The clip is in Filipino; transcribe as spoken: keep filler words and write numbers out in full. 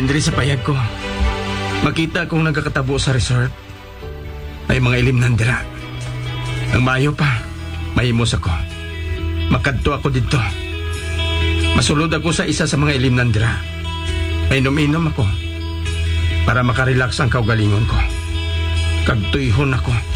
Then diri sa payag ko, makita kong nagkakatabo sa resort. May mga ilimnan dira. Ang maayo pa, mahimos ako. Makadto ako dito. Masulod ako sa isa sa mga ilimnan dira. Mainom-inom ako para makarelax ang kaugalingon ko. Kagtuyhon ako.